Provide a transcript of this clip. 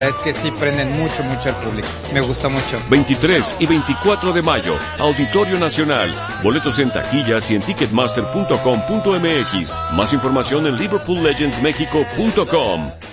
Es que sí prenden mucho al público. Me gusta mucho. 23 y 24 de mayo, Auditorio Nacional. Boletos en taquillas y en ticketmaster.com.mx. Más información en liverpoollegendsmexico.com.